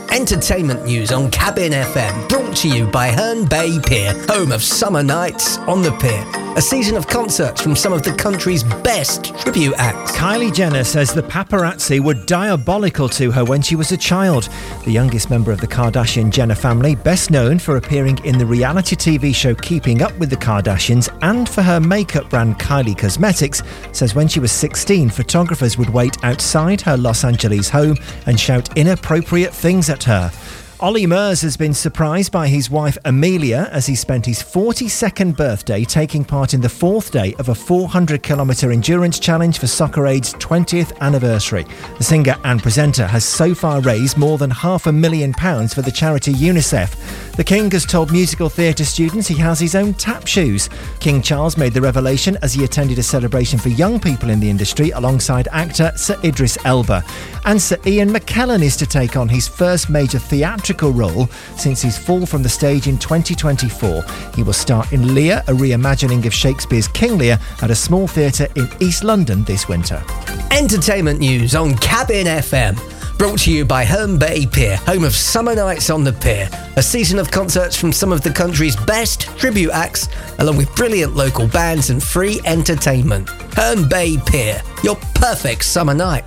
Entertainment news on Cabin FM, brought to you by Herne Bay Pier, home of Summer Nights on the Pier. A season of concerts from some of the country's best tribute acts. Kylie Jenner says the paparazzi were diabolical to her when she was a child. The youngest member of the Kardashian-Jenner family, best known for appearing in the reality TV show Keeping Up with the Kardashians and for her makeup brand Kylie Cosmetics, says when she was 16, photographers would wait outside her Los Angeles home and shout inappropriate things at her. Ollie Murs has been surprised by his wife Amelia as he spent his 42nd birthday taking part in the fourth day of a 400-kilometre endurance challenge for Soccer Aid's 20th anniversary. The singer and presenter has so far raised more than £500,000 for the charity UNICEF. The King has told musical theatre students he has his own tap shoes. King Charles made the revelation as he attended a celebration for young people in the industry alongside actor Sir Idris Elba. And Sir Ian McKellen is to take on his first major theatrical role since his fall from the stage in 2024. He will star in Lear, a reimagining of Shakespeare's King Lear, at a small theatre in East London this winter. Entertainment news on Cabin FM, brought to you by Herne Bay Pier, home of Summer Nights on the Pier. A season of concerts from some of the country's best tribute acts, along with brilliant local bands and free entertainment. Herne Bay Pier, your perfect summer night.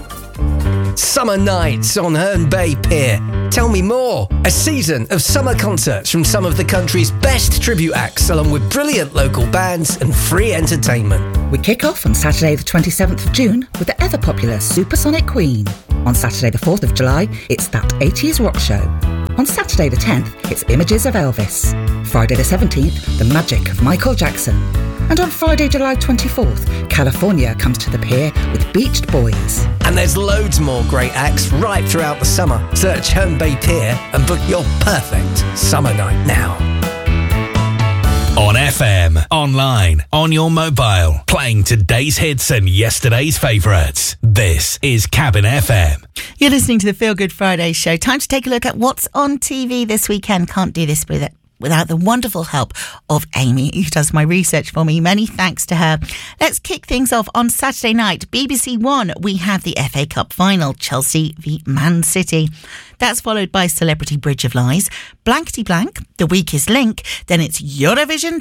Summer Nights on Herne Bay Pier. Tell me more. A season of summer concerts from some of the country's best tribute acts, along with brilliant local bands and free entertainment. We kick off on Saturday the 27th of June with the ever-popular Supersonic Queen. On Saturday the 4th of July, it's That 80s Rock Show. On Saturday the 10th, it's Images of Elvis. Friday the 17th, The Magic of Michael Jackson. And on Friday, July 24th, California comes to the Pier with Beached Boys. And there's loads more great acts right throughout the summer. Search Herne Bay Pier and book your perfect summer night now. On FM, online, on your mobile, playing today's hits and yesterday's favourites. This is Cabin FM. You're listening to the Feel Good Friday show. Time to take a look at what's on TV this weekend. Can't do this without the wonderful help of Amy, who does my research for me. Many thanks to her. Let's kick things off on Saturday night. BBC One, we have the FA Cup final, Chelsea v Man City. That's followed by Celebrity Bridge of Lies, Blankety Blank, The Weakest Link, then it's Eurovision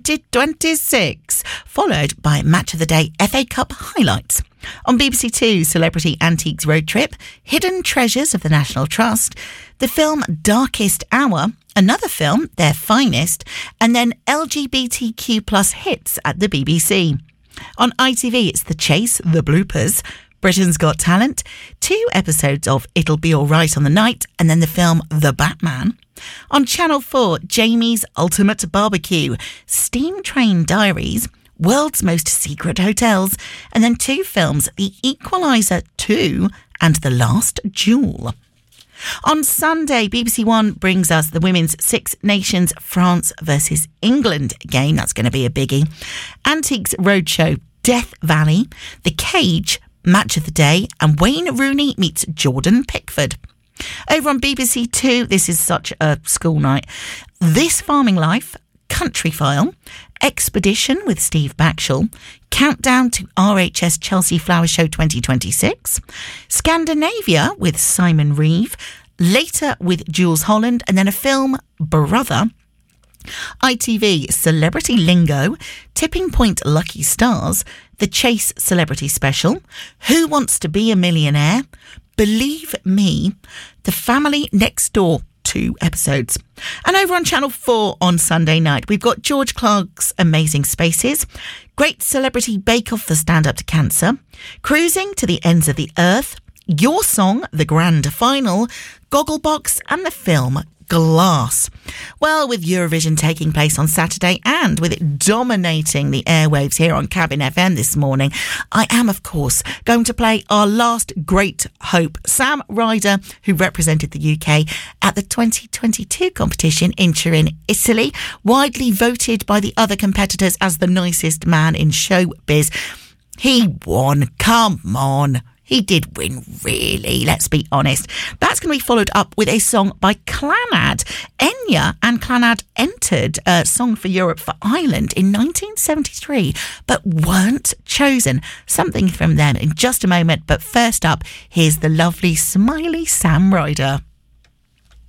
2026, followed by Match of the Day FA Cup highlights. On BBC Two, Celebrity Antiques Road Trip, Hidden Treasures of the National Trust, the film Darkest Hour, another film, Their Finest, and then LGBTQ plus hits at the BBC. On ITV, it's The Chase, The Bloopers, Britain's Got Talent, 2 episodes of It'll Be Alright on the Night, and then the film The Batman. On Channel 4, Jamie's Ultimate Barbecue, Steam Train Diaries, World's Most Secret Hotels, and then 2 films, The Equalizer 2 and The Last Duel. On Sunday, BBC One brings us the Women's Six Nations France versus England game. That's going to be a biggie. Antiques Roadshow, Death Valley, The Cage, Match of the Day, and Wayne Rooney meets Jordan Pickford. Over on BBC Two, this is such a school night. This Farming Life, Country File, Expedition with Steve Backshall, Countdown to RHS Chelsea Flower Show 2026, Scandinavia with Simon Reeve, Later with Jules Holland, and then a film, Brother. ITV, Celebrity Lingo, Tipping Point Lucky Stars, The Chase Celebrity Special, Who Wants to Be a Millionaire, Believe Me, The Family Next Door, 2 episodes. And over on Channel 4 on Sunday night, we've got George Clark's Amazing Spaces, Great Celebrity Bake Off the Stand Up to Cancer, Cruising to the Ends of the Earth, Your Song, The Grand Final, Gogglebox, and the film Glass. Well, with Eurovision taking place on Saturday and with it dominating the airwaves here on Cabin FM this morning, I am, of course, going to play our last great hope, Sam Ryder, who represented the UK at the 2022 competition in Turin, Italy, widely voted by the other competitors as the nicest man in showbiz. He won. Come on. He did win, really, let's be honest. That's going to be followed up with a song by Clannad. Enya and Clannad entered a Song for Europe for Ireland in 1973, but weren't chosen. Something from them in just a moment, but first up, here's the lovely, smiley Sam Ryder.